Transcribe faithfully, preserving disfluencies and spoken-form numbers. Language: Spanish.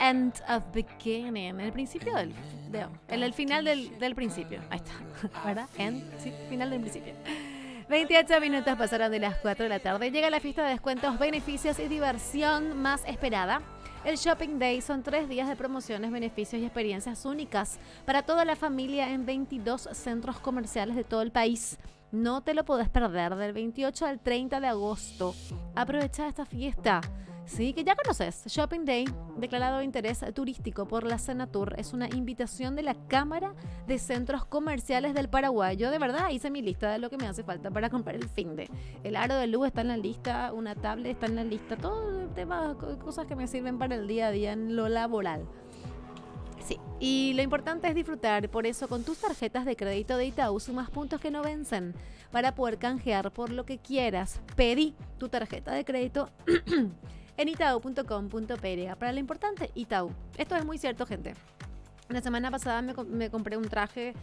end of beginning. El principio del... De, el, el final del, del principio. Ahí está. ¿Verdad? End, sí, final del principio. veintiocho minutos pasaron de las cuatro de la tarde. Llega la fiesta de descuentos, beneficios y diversión más esperada. El Shopping Day son tres días de promociones, beneficios y experiencias únicas para toda la familia en veintidós centros comerciales de todo el país. No te lo podés perder del veintiocho al treinta de agosto. Aprovecha esta fiesta. Sí, que ya conoces. Shopping Day, declarado de interés turístico por la Senatur, es una invitación de la Cámara de Centros Comerciales del Paraguay. Yo de verdad hice mi lista de lo que me hace falta para comprar el finde. El aro de luz está en la lista, una tablet está en la lista, todo temas, cosas que me sirven para el día a día en lo laboral. Sí, y lo importante es disfrutar, por eso con tus tarjetas de crédito de Itaú sumas puntos que no vencen para poder canjear por lo que quieras. Pedí tu tarjeta de crédito en itaú punto com punto pe. Para lo importante, Itaú. Esto es muy cierto, gente. La semana pasada me, me compré un traje